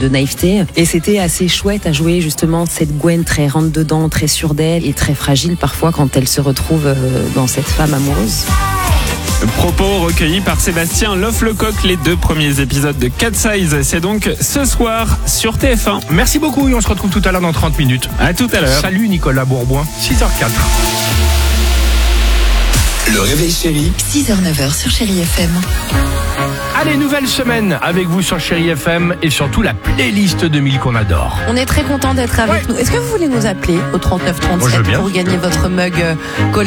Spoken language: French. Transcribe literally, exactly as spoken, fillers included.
de naïveté. Et c'était assez chouette à jouer justement cette Gwen très rentre-dedans, très sûre d'elle et très fragile parfois quand elle se retrouve dans cette femme amoureuse. Propos recueillis par Sébastien Loff-Lecoq. Les deux premiers épisodes de Cat Size, c'est donc ce soir sur T F un. Merci beaucoup et on se retrouve tout à l'heure dans trente minutes. À tout à l'heure. Salut Nicolas Bourboin, six heures quatre. Le réveil chéri. six heures neuf heures sur Chéri F M. Allez, nouvelle semaine avec vous sur Chéri F M et surtout la playlist de mille qu'on adore. On est très content d'être avec Ouais. nous. Est-ce que vous voulez nous appeler au trente-neuf Moi, je veux trente-sept bien. pour gagner votre mug euh,